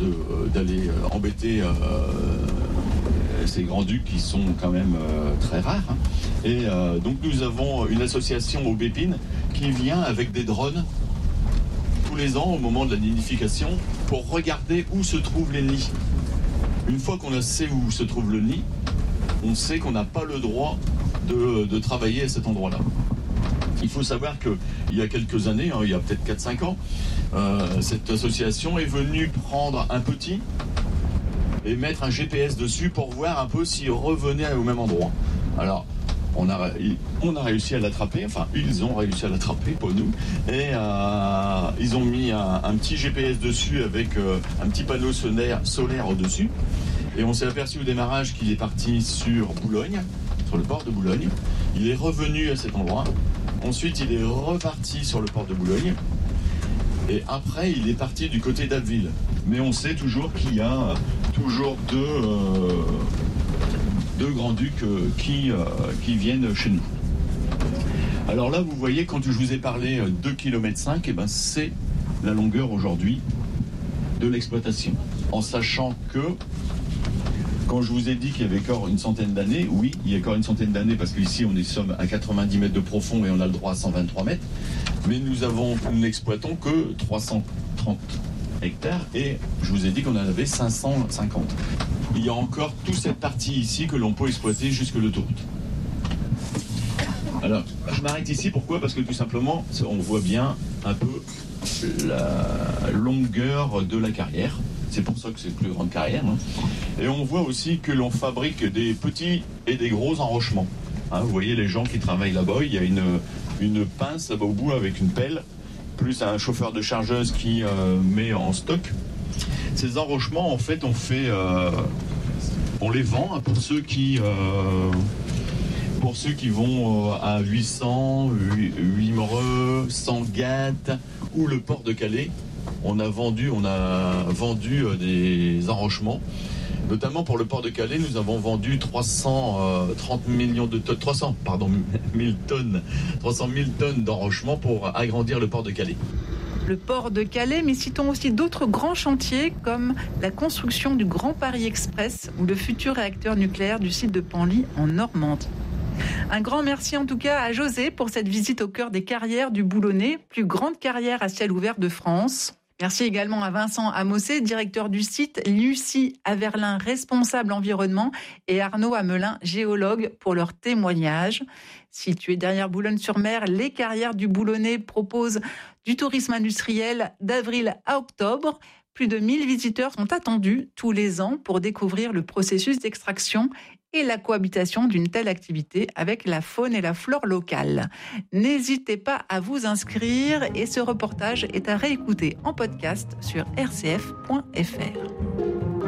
d'aller embêter ces grands-ducs qui sont quand même très rares. Hein. Et donc nous avons une association Aubépine qui vient avec des drones tous les ans au moment de la nidification pour regarder où se trouvent les nids. Une fois qu'on sait où se trouve le nid, on sait qu'on n'a pas le droit de travailler à cet endroit-là. Il faut savoir qu'il y a quelques années, il y a peut-être 4-5 ans, cette association est venue prendre un petit et mettre un GPS dessus pour voir un peu s'il revenait au même endroit. Alors, on a réussi à l'attraper, enfin ils ont réussi à l'attraper, pas nous, et ils ont mis un petit GPS dessus avec un petit panneau solaire au-dessus, et on s'est aperçu au démarrage qu'il est parti sur Boulogne, sur le port de Boulogne. Il est revenu à cet endroit, ensuite il est reparti sur le port de Boulogne, et après il est parti du côté d'Abbeville. Mais on sait toujours qu'il y a toujours deux grands-ducs qui viennent chez nous. Alors là, vous voyez, quand je vous ai parlé 2,5 km, c'est la longueur aujourd'hui de l'exploitation. En sachant que, quand je vous ai dit qu'il y avait encore une centaine d'années, oui, il y a encore une centaine d'années, parce qu'ici, on est à 90 mètres de profond et on a le droit à 123 mètres, mais nous n'exploitons que 330 hectares et je vous ai dit qu'on en avait 550. Il y a encore toute cette partie ici que l'on peut exploiter jusque l'autoroute. Alors, je m'arrête ici, pourquoi ? Parce que tout simplement, on voit bien un peu la longueur de la carrière. C'est pour ça que c'est une plus grande carrière. Hein. Et on voit aussi que l'on fabrique des petits et des gros enrochements. Hein, vous voyez les gens qui travaillent là-bas, il y a une pince là-bas au bout avec une pelle, plus un chauffeur de chargeuse qui met en stock. Ces enrochements, en fait, on les vend pour ceux qui vont à 800, 8 Moreux, Sangatte ou le port de Calais. On a vendu des enrochements. Notamment pour le port de Calais, nous avons vendu 300 000 tonnes d'enrochement pour agrandir le port de Calais. Le port de Calais, mais citons aussi d'autres grands chantiers comme la construction du Grand Paris Express ou le futur réacteur nucléaire du site de Penly en Normandie. Un grand merci en tout cas à José pour cette visite au cœur des carrières du Boulonnais, plus grande carrière à ciel ouvert de France. Merci également à Vincent Amossé, directeur du site, Lucie Averlin, responsable environnement, et Arnaud Amelin, géologue, pour leur témoignage. Situé derrière Boulogne-sur-Mer, les carrières du Boulonnais proposent du tourisme industriel d'avril à octobre. Plus de 1000 visiteurs sont attendus tous les ans pour découvrir le processus d'extraction et la cohabitation d'une telle activité avec la faune et la flore locale. N'hésitez pas à vous inscrire et ce reportage est à réécouter en podcast sur rcf.fr.